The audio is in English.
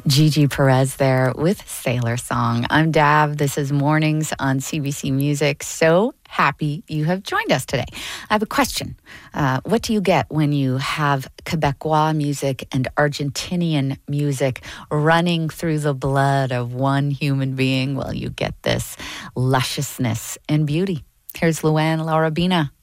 Gigi Perez there with Sailor Song. I'm Dav. This is Mornings on CBC Music. So happy you have joined us today. I have a question. What do you get when you have Quebecois music and Argentinian music running through the blood of one human being? Well, you get this lusciousness and beauty. Here's Luann Larabina.